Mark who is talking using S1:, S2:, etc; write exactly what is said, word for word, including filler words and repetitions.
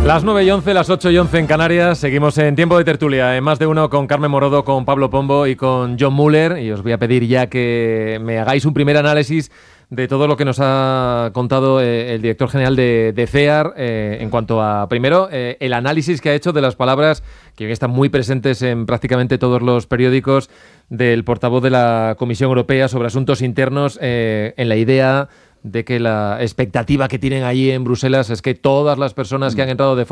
S1: Las nueve y once, las ocho y once en Canarias. Seguimos en Tiempo de Tertulia, en Más de Uno, con Carmen Morodo, con Pablo Pombo y con John Muller. Y os voy a pedir ya que me hagáis un primer análisis de todo lo que nos ha contado eh, el director general de, de C E A R eh, en cuanto a, primero, eh, el análisis que ha hecho de las palabras que hoy están muy presentes en prácticamente todos los periódicos del portavoz de la Comisión Europea sobre asuntos internos, eh, en la idea de que la expectativa que tienen allí en Bruselas es que todas las personas que han entrado de